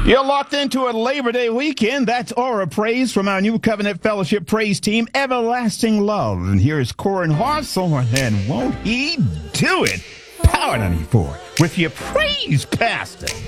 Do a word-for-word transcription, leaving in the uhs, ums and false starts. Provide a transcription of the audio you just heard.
You're locked into a Labor Day weekend. That's Aura Praise from our New Covenant Fellowship Praise team, Everlasting Love. And here's Corin Hawthorne, and won't he do it? Power ninety-four with your praise pastor.